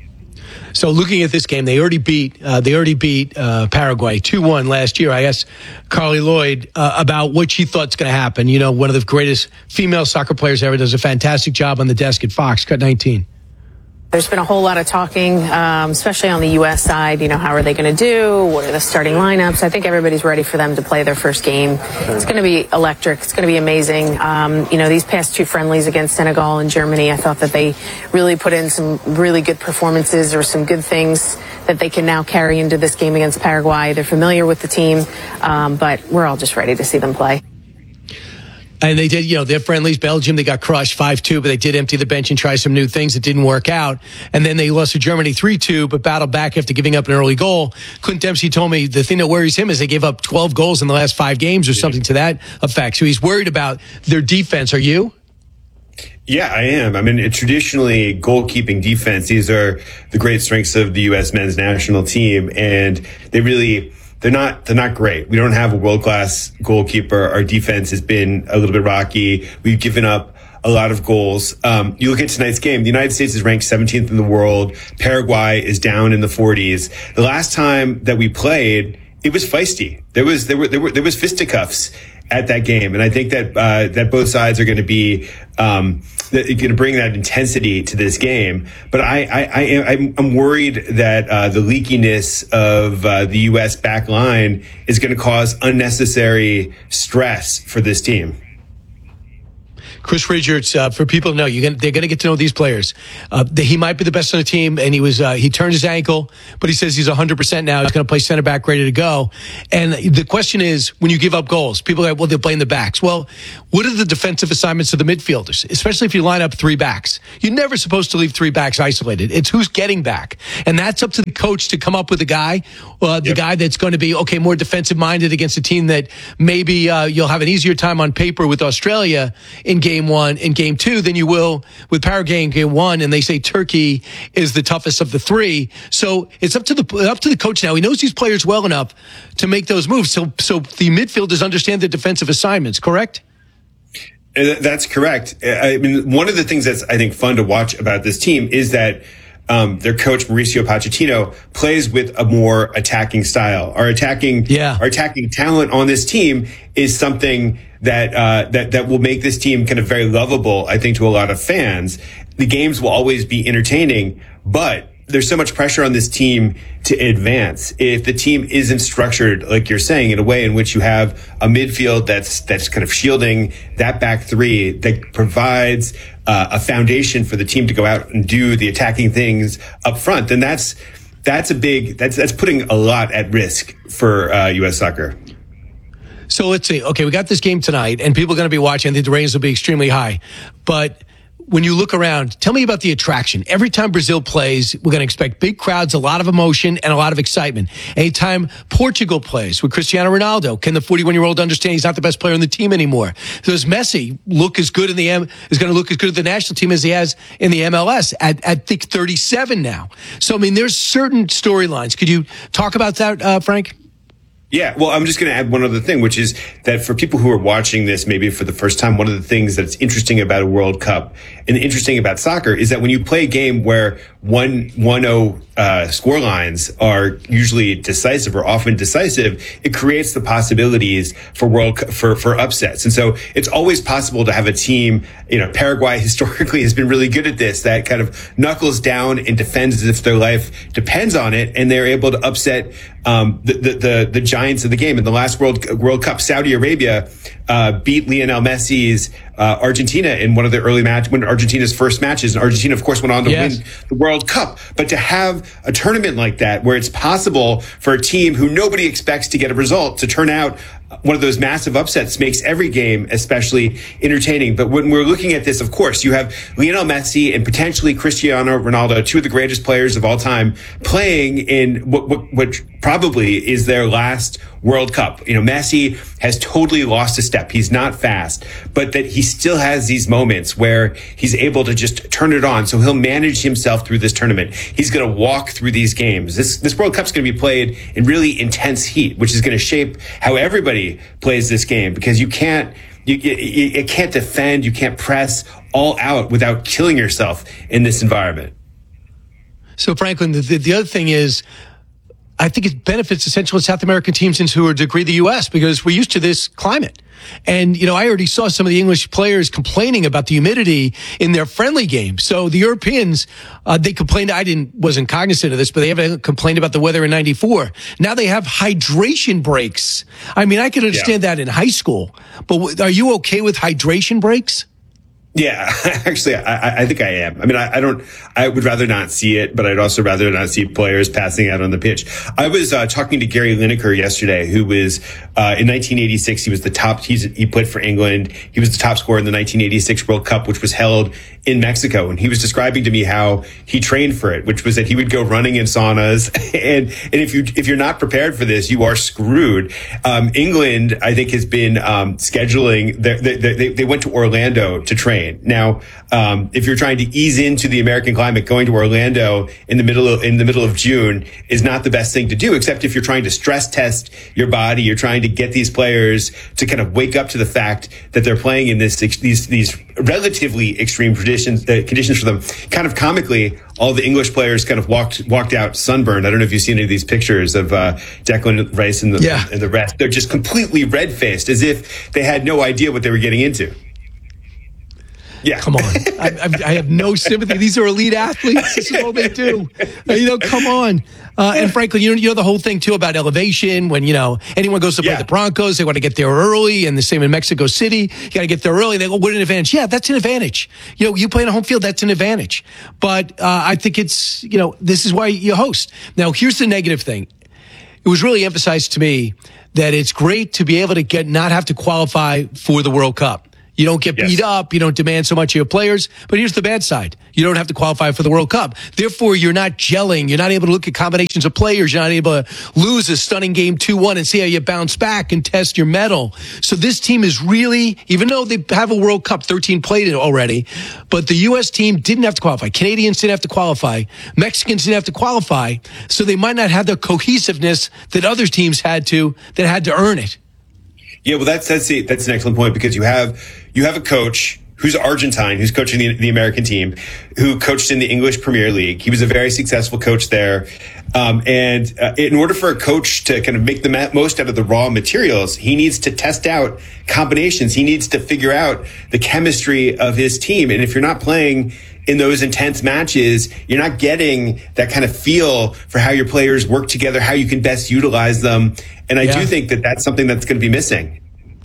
So looking at this game, they already beat uh, they already beat uh, Paraguay two one last year. I asked Carly Lloyd uh, about what she thought's going to happen. You know, one of the greatest female soccer players ever, does a fantastic job on the desk at Fox. Cut nineteen. There's been a whole lot of talking, um, especially on the U S side. You know, how are they going to do? What are the starting lineups? I think everybody's ready for them to play their first game. It's going to be electric. It's going to be amazing. Um, you know, these past two friendlies against Senegal and Germany, I thought that they really put in some really good performances. There were some good things that they can now carry into this game against Paraguay. They're familiar with the team, um, but we're all just ready to see them play. And they did, you know, their friendlies, Belgium, they got crushed five two, but they did empty the bench and try some new things that didn't work out. And then they lost to Germany three two, but battled back after giving up an early goal. Clint Dempsey told me the thing that worries him is they gave up twelve goals in the last five games or something to that effect. So he's worried about their defense. Are you? Yeah, I am. I mean, it, traditionally, goalkeeping, defense, these are the great strengths of the U S men's national team. And they really, they're not, they're not great. We don't have a world-class goalkeeper. Our defense has been a little bit rocky. We've given up a lot of goals. Um, you look at tonight's game, the United States is ranked seventeenth in the world. Paraguay is down in the forties. The last time that we played, it was feisty. There was, there were, there were, there was fisticuffs at that game. And I think that, uh, that both sides are going to be, um, going to bring that intensity to this game. But I, I, I am, I'm worried that, uh, the leakiness of, uh, the U S back line is going to cause unnecessary stress for this team. Chris Richards, uh, for people to know, you're gonna, they're going to get to know these players. Uh, the, he might be the best on the team, and he was uh, he turned his ankle, but he says he's one hundred percent now. He's going to play center back, ready to go. And the question is, when you give up goals, people are like, well, they're playing the backs. Well, what are the defensive assignments of the midfielders, especially if you line up three backs? You're never supposed to leave three backs isolated. It's who's getting back. And that's up to the coach to come up with a guy, uh, the yep. guy that's going to be, okay, more defensive-minded against a team that maybe uh, you'll have an easier time on paper with Australia in game one and game two than you will with Paraguay in game one. And they say Turkey is the toughest of the three. So it's up to the up to the coach now. He knows these players well enough to make those moves. So so the midfielders understand the defensive assignments, correct? That's correct. I mean, one of the things that's, I think, fun to watch about this team is that um, their coach, Mauricio Pochettino, plays with a more attacking style. Our attacking, yeah. our attacking talent on this team is something that, uh, that, that will make this team kind of very lovable, I think, to a lot of fans. The games will always be entertaining, but there's so much pressure on this team to advance. If the team isn't structured, like you're saying, in a way in which you have a midfield that's, that's kind of shielding that back three, that provides uh, a foundation for the team to go out and do the attacking things up front, then that's, that's a big, that's, that's putting a lot at risk for uh, U S soccer. So let's see. Okay, we got this game tonight, and people are going to be watching. I think the ratings will be extremely high. But when you look around, tell me about the attraction. Every time Brazil plays, we're going to expect big crowds, a lot of emotion, and a lot of excitement. Anytime Portugal plays with Cristiano Ronaldo, can the forty-one-year-old understand he's not the best player on the team anymore? Does Messi look as good in the M, is going to look as good at the national team as he has in the M L S at, at I think thirty-seven now? So, I mean, there's certain storylines. Could you talk about that, uh, Frank? Yeah, well, I'm just going to add one other thing, which is that for people who are watching this maybe for the first time, one of the things that's interesting about a World Cup and interesting about soccer is that when you play a game where one one oh uh, score lines are usually decisive or often decisive, it creates the possibilities for world for for upsets. And so it's always possible to have a team. You know, Paraguay historically has been really good at this. That kind of knuckles down and defends as if their life depends on it, and they're able to upset um, the, the the the giants of the game. In the last World World Cup, Saudi Arabia uh, beat Lionel Messi's uh, Argentina in one of the early match, when Argentina's first matches. And Argentina, of course, went on to yes. win the World Cup. But to have a tournament like that, where it's possible for a team who nobody expects to get a result to turn out one of those massive upsets, makes every game especially entertaining. But when we're looking at this, of course, you have Lionel Messi and potentially Cristiano Ronaldo, two of the greatest players of all time, playing in what, what, what probably is their last World Cup. You know, Messi has totally lost a step. He's not fast, but that he still has these moments where he's able to just turn it on. So he'll manage himself through this tournament. He's going to walk through these games. This, this World Cup's going to be played in really intense heat, which is going to shape how everybody plays this game, because you can't, you, you, you can't defend, you can't press all out without killing yourself in this environment. So, Franklin, the, the other thing is, I think it benefits the Central and South American teams, and to a degree the U S, because we're used to this climate. And, you know, I already saw some of the English players complaining about the humidity in their friendly games. So the Europeans, uh, they complained, I didn't, wasn't cognizant of this, but they haven't complained about the weather in ninety-four. Now they have hydration breaks. I mean, I can understand yeah. that in high school, but w- are you okay with hydration breaks? Yeah, actually, I, I think I am. I mean, I, I don't, I would rather not see it, but I'd also rather not see players passing out on the pitch. I was uh, talking to Gary Lineker yesterday, who was, uh, in nineteen eighty-six, he was the top, he's, he played for England. He was the top scorer in the nineteen eighty-six World Cup, which was held in Mexico. And he was describing to me how he trained for it, which was that he would go running in saunas. And, and if you, if you're not prepared for this, you are screwed. Um, England, I think, has been, um, scheduling, they, they, they went to Orlando to train. insane. Now, um, if you're trying to ease into the American climate, going to Orlando in the middle of, in the middle of June is not the best thing to do, except if you're trying to stress test your body, you're trying to get these players to kind of wake up to the fact that they're playing in this, these, these relatively extreme conditions, uh, conditions for them. Kind of comically, all the English players kind of walked, walked out sunburned. I don't know if you've seen any of these pictures of, uh, Declan Rice and the, yeah. and the rest. They're just completely red faced, as if they had no idea what they were getting into. Yeah. Come on. I, I, I have no sympathy. These are elite athletes. This is all they do. You know, come on. Uh, and frankly, you know, you know the whole thing, too, about elevation. When, you know, anyone goes to play yeah. the Broncos, they want to get there early. And the same in Mexico City. You got to get there early. They go, what an advantage. Yeah, that's an advantage. You know, you play in a home field, that's an advantage. But uh, I think it's, you know, this is why you host. Now, here's the negative thing. It was really emphasized to me that it's great to be able to get not have to qualify for the World Cup. You don't get yes. beat up. You don't demand so much of your players. But here's the bad side. You don't have to qualify for the World Cup. Therefore, you're not gelling. You're not able to look at combinations of players. You're not able to lose a stunning game two one and see how you bounce back and test your mettle. So this team is really, even though they have a World Cup, thirteen played it already, but the U S team didn't have to qualify. Canadians didn't have to qualify. Mexicans didn't have to qualify. So they might not have the cohesiveness that other teams had to, that had to earn it. Yeah, well, that's that's the, that's an excellent point, because you have you have a coach who's Argentine, who's coaching the, the American team, who coached in the English Premier League. He was a very successful coach there, um, and uh, in order for a coach to kind of make the most out of the raw materials, he needs to test out combinations. He needs to figure out the chemistry of his team, and if you're not playing in those intense matches, you're not getting that kind of feel for how your players work together, how you can best utilize them. And I yeah. do think that that's something that's going to be missing.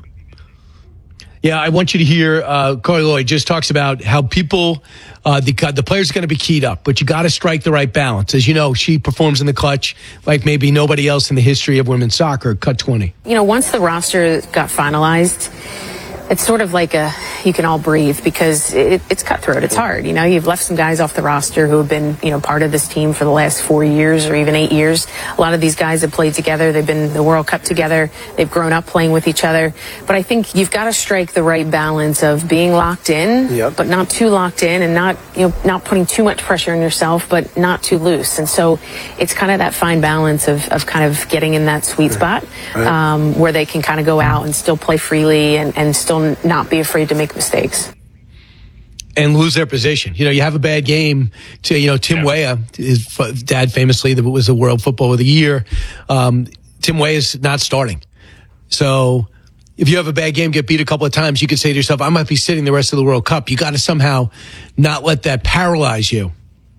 Yeah, I want you to hear uh, Carli Lloyd just talks about how people, uh, the the players are going to be keyed up, but you got to strike the right balance. As you know, she performs in the clutch like maybe nobody else in the history of women's soccer. Cut twenty. You know, once the roster got finalized, it's sort of like a, you can all breathe, because it, it's cutthroat. It's hard. You know, you've left some guys off the roster who have been, you know, part of this team for the last four years or even eight years. A lot of these guys have played together. They've been in the World Cup together. They've grown up playing with each other. But I think you've got to strike the right balance of being locked in, yep. but not too locked in, and not, you know, not putting too much pressure on yourself, but not too loose. And so it's kind of that fine balance of, of kind of getting in that sweet spot, right. um, where they can kind of go out and still play freely and, and still not be afraid to make mistakes and lose their position. You know, you have a bad game to, you know, Tim yeah. Weah, his dad famously was the World Footballer of the Year. Um, Tim Weah is not starting. So if you have a bad game, get beat a couple of times, you could say to yourself, I might be sitting the rest of the World Cup. You got to somehow not let that paralyze you.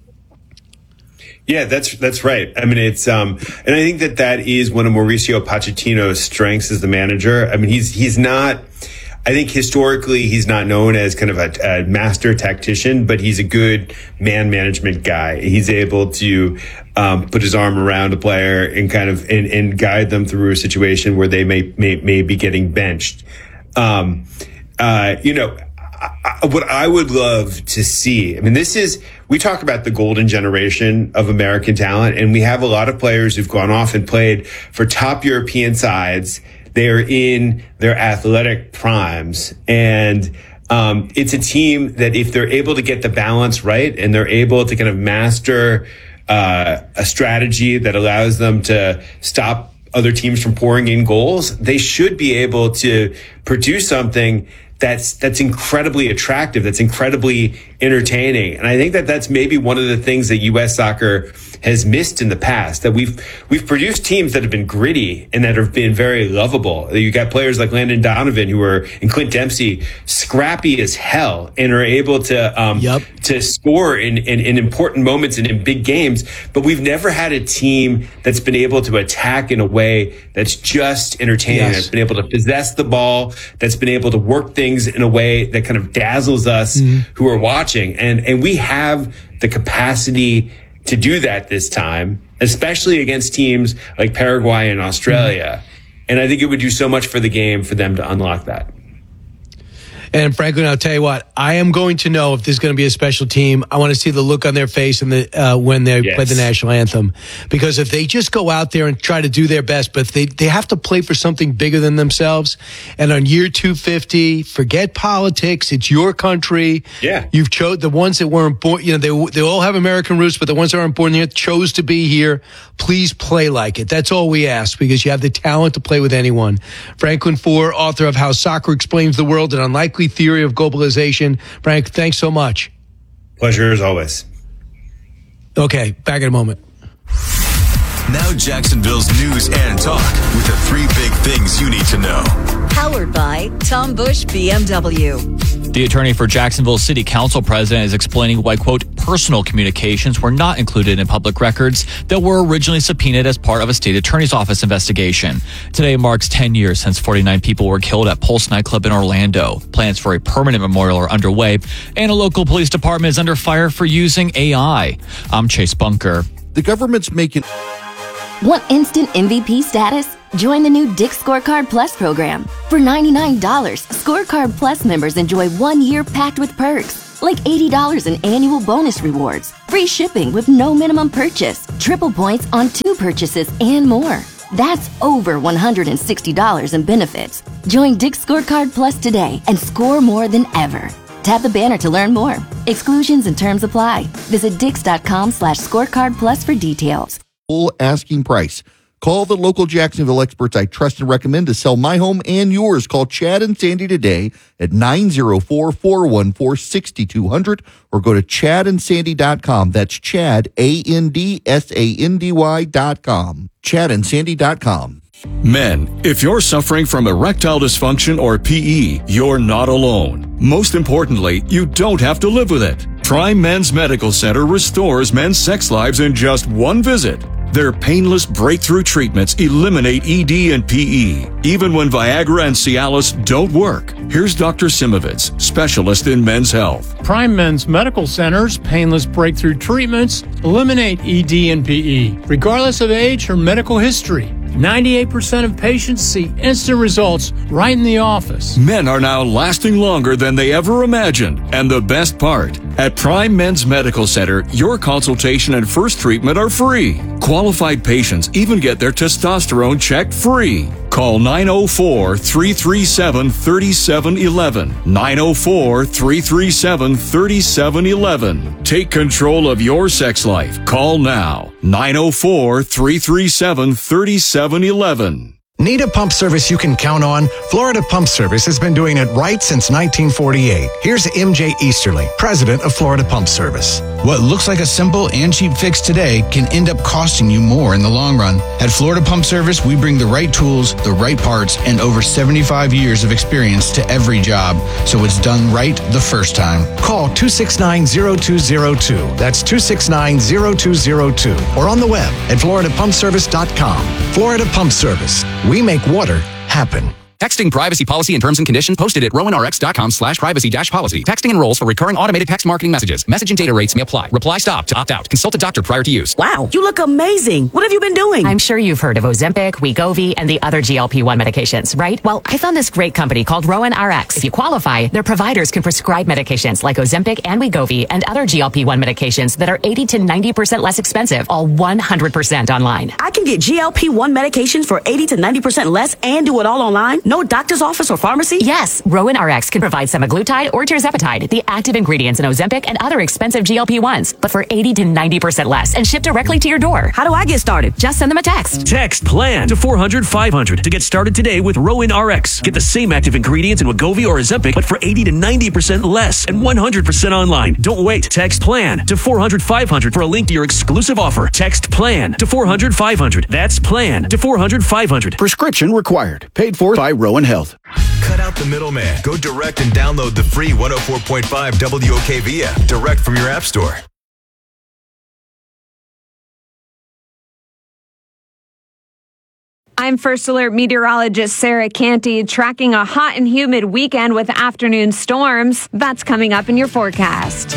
Yeah, that's that's right. I mean, it's um, and I think that that is one of Mauricio Pochettino's strengths as the manager. I mean, he's he's not. I think historically he's not known as kind of a, a master tactician, but he's a good man management guy. He's able to um, put his arm around a player and kind of and, and guide them through a situation where they may may, may be getting benched. Um, uh, you know, I, what I would love to see. I mean, this is we talk about the golden generation of American talent, and we have a lot of players who've gone off and played for top European sides. They are in their athletic primes, and um, it's a team that if they're able to get the balance right and they're able to kind of master uh, a strategy that allows them to stop other teams from pouring in goals, they should be able to produce something that's that's incredibly attractive, that's incredibly entertaining. And I think that that's maybe one of the things that U S soccer has missed in the past, that we've we've produced teams that have been gritty and that have been very lovable. You got players like Landon Donovan who are, and Clint Dempsey, scrappy as hell and are able to um, yep. to score in, in, in important moments and in big games. But we've never had a team that's been able to attack in a way that's just entertaining, yes. that's been able to possess the ball, that's been able to work things in a way that kind of dazzles us mm-hmm. who are watching. And, and we have the capacity to do that this time, especially against teams like Paraguay and Australia. Mm-hmm. And I think it would do so much for the game for them to unlock that. And Franklin, I'll tell you what, I am going to know if there's going to be a special team. I want to see the look on their face and the, uh, when they Yes. play the national anthem. Because if they just go out there and try to do their best, but they, they have to play for something bigger than themselves. And on year two fifty, forget politics. It's your country. Yeah. You've chose the ones that weren't born, you know, they, they all have American roots, but the ones that aren't born here chose to be here. Please play like it. That's all we ask, because you have the talent to play with anyone. Franklin Foer, author of How Soccer Explains the World, An Unlikely Theory of Globalization. Frank, thanks so much. Pleasure as always. Okay, back in a moment. Now Jacksonville's news and talk with the three big things you need to know. Powered by Tom Bush B M W. The attorney for Jacksonville City Council president is explaining why, quote, personal communications were not included in public records that were originally subpoenaed as part of a state attorney's office investigation. Today marks ten years since forty-nine people were killed at Pulse nightclub in Orlando. Plans for a permanent memorial are underway, and a local police department is under fire for using A I. I'm Chase Bunker. The government's making... Want instant M V P status? Join the new Dick Scorecard Plus program. For ninety-nine dollars, Scorecard Plus members enjoy one year packed with perks, like eighty dollars in annual bonus rewards, free shipping with no minimum purchase, triple points on two purchases, and more. That's over one hundred sixty dollars in benefits. Join Dick Scorecard Plus today and score more than ever. Tap the banner to learn more. Exclusions and terms apply. Visit dix.com slash scorecard plus for details. Full asking price. Call the local Jacksonville experts I trust and recommend to sell my home and yours. Call Chad and Sandy today at nine oh four, four one four, six two zero zero or go to chad and sandy dot com. That's Chad, A N D S A N D Y dot com. chad and sandy dot com. Men, if you're suffering from erectile dysfunction or P E, you're not alone. Most importantly, you don't have to live with it. Prime Men's Medical Center restores men's sex lives in just one visit. Their painless breakthrough treatments eliminate E D and P E, even when Viagra and Cialis don't work. Here's Doctor Simovitz, specialist in men's health. Prime Men's Medical Center's painless breakthrough treatments eliminate E D and P E, regardless of age or medical history. ninety-eight percent of patients see instant results right in the office. Men are now lasting longer than they ever imagined. And the best part, at Prime Men's Medical Center, your consultation and first treatment are free. Qualified patients even get their testosterone checked free. Call nine oh four, three three seven, three seven one one. nine oh four, three three seven, three seven one one. Take control of your sex life. Call now. nine oh four, three three seven, three seven one one. Need a pump service you can count on? Florida Pump Service has been doing it right since nineteen forty-eight. Here's M J Easterly, president of Florida Pump Service. What looks like a simple and cheap fix today can end up costing you more in the long run. At Florida Pump Service, we bring the right tools, the right parts, and over seventy-five years of experience to every job, so it's done right the first time. Call two six nine, zero two zero two. That's two six nine, zero two zero two. Or on the web at florida pump service dot com. Florida Pump Service. We make water happen. Texting privacy policy and terms and conditions posted at rowan r x dot com slash privacy dash policy. Texting enrolls for recurring automated text marketing messages. Message and data rates may apply. Reply stop to opt out. Consult a doctor prior to use. Wow, you look amazing. What have you been doing? I'm sure you've heard of Ozempic, Wegovy, and the other G L P one medications, right? Well, I found this great company called Rowan R X. If you qualify, their providers can prescribe medications like Ozempic and Wegovy and other G L P one medications that are eighty to ninety percent less expensive, all one hundred percent online. I can get G L P one medications for eighty to ninety percent less and do it all online? No doctor's office or pharmacy? Yes, Rowan R X can provide semaglutide or tirzepatide, the active ingredients in Ozempic and other expensive G L P ones, but for eighty to ninety percent less and shipped directly to your door. How do I get started? Just send them a text. Text PLAN to four hundred, five hundred to get started today with Rowan R X. Get the same active ingredients in Wegovy or Ozempic, but for eighty to ninety percent less and one hundred percent online. Don't wait. Text PLAN to four hundred, five hundred for a link to your exclusive offer. Text PLAN to four hundred, five hundred. That's PLAN to four hundred, five hundred. Prescription required. Paid for by Rowan Health. Cut out the middleman. Go direct and download the free one oh four point five W O K V app direct from your app store. I'm First Alert meteorologist Sarah Canty, tracking a hot and humid weekend with afternoon storms. That's coming up in your forecast.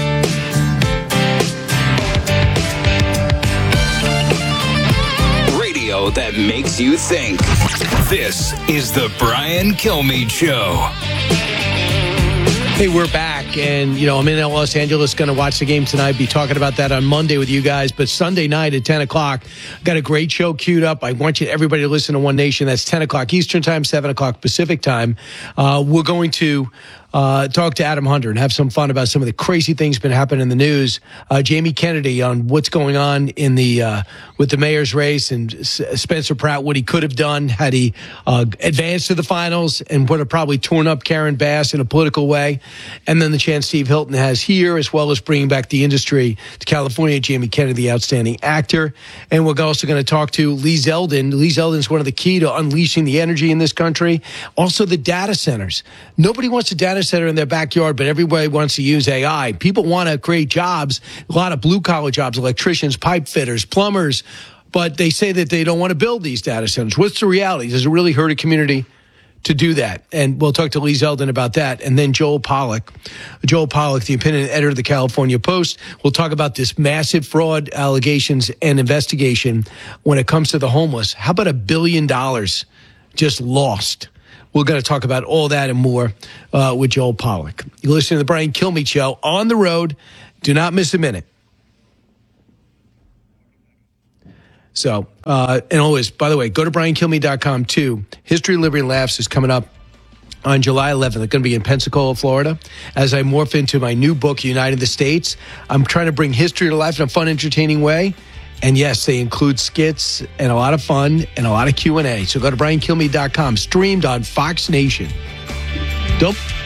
Radio that makes you think. This is the Brian Kilmeade Show. Hey, we're back, and, you know, I'm in Los Angeles, going to watch the game tonight, be talking about that on Monday with you guys, but Sunday night at ten o'clock, got a great show queued up. I want you, everybody to listen to One Nation. That's ten o'clock Eastern Time, seven o'clock Pacific Time. Uh, we're going to uh, talk to Adam Hunter and have some fun about some of the crazy things been happening in the news. Uh, Jamie Kennedy on what's going on in the uh, with the mayor's race, and S- Spencer Pratt, what he could have done had he uh, advanced to the finals, and would have probably torn up Karen Bass in a political way. And then the chance Steve Hilton has here, as well as bringing back the industry to California, Jamie Kennedy, the outstanding actor. And we're also going to talk to Lee Zeldin. Lee Zeldin is one of the key to unleashing the energy in this country. Also, the data centers. Nobody wants a data center in their backyard, but everybody wants to use A I. People want to create jobs, a lot of blue-collar jobs, electricians, pipe fitters, plumbers, but they say that they don't want to build these data centers. What's the reality? Does it really hurt a community to do that? And we'll talk to Lee Zeldin about that. And then Joel Pollack, Joel Pollack, the opinion editor of the California Post. We'll talk about this massive fraud allegations and investigation when it comes to the homeless. How about a billion dollars just lost? We're going to talk about all that and more uh, with Joel Pollack. You're listening to the Brian Kilmeade Show on the road. Do not miss a minute. So, uh, and always, by the way, go to brian kilmeade dot com too. History, Liberty, and Laughs is coming up on July eleventh. It's going to be in Pensacola, Florida. As I morph into my new book, United the States, I'm trying to bring history to life in a fun, entertaining way. And yes, they include skits and a lot of fun and a lot of Q and A. So go to brian kilmeade dot com, streamed on Fox Nation. Don't